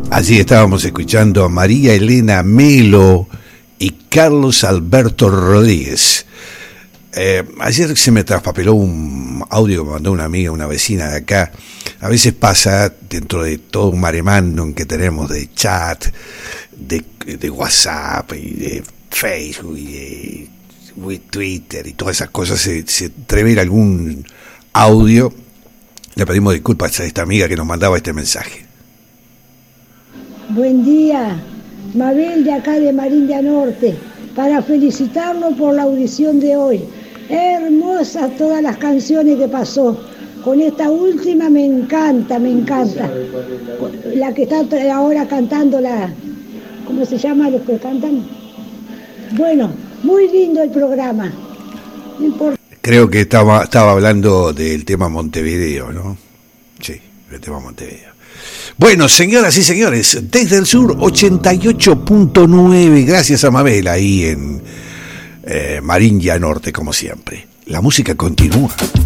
Allí estábamos escuchando a María Elena Melo y Carlos Alberto Rodríguez. Ayer se me traspapeló un audio que me mandó una amiga, una vecina de acá. A veces pasa, dentro de todo un maremándum que tenemos de chat, de WhatsApp y de Facebook y de Twitter y todas esas cosas, se atreve algún audio. Le pedimos disculpas a esta amiga que nos mandaba este mensaje. Buen día, Mabel de acá de Marindia Norte, para felicitarlo por la audición de hoy. Hermosas todas las canciones que pasó. Con esta última me encanta. La que está ahora cantando, ¿cómo se llama los que cantan? Bueno, muy lindo el programa. No importa. Creo que estaba hablando del tema Montevideo, ¿no? Sí, el tema Montevideo. Bueno, señoras y señores, desde el sur 88.9, gracias a Mabel ahí en Marindia Norte, como siempre. La música continúa.